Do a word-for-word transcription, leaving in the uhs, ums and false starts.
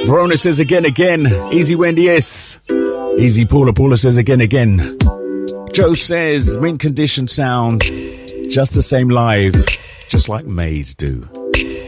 Verona says again, again. Easy Wendy S. Easy Paula. Paula says again, again. Joe says mint condition sound. Just the same live. Just like Maze do.